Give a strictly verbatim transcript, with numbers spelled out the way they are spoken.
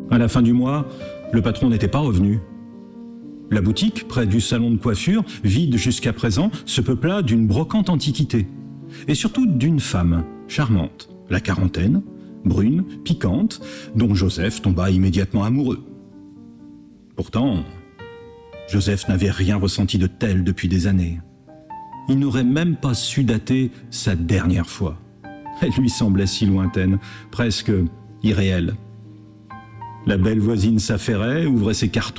À la fin du mois, le patron n'était pas revenu. La boutique, près du salon de coiffure, vide jusqu'à présent, se peupla d'une brocante antiquité. Et surtout d'une femme, charmante, la quarantaine, brune, piquante, dont Joseph tomba immédiatement amoureux. Pourtant, Joseph n'avait rien ressenti de tel depuis des années. Il n'aurait même pas su dater sa dernière fois. Elle lui semblait si lointaine, presque irréelle. La belle voisine s'affairait, ouvrait ses cartons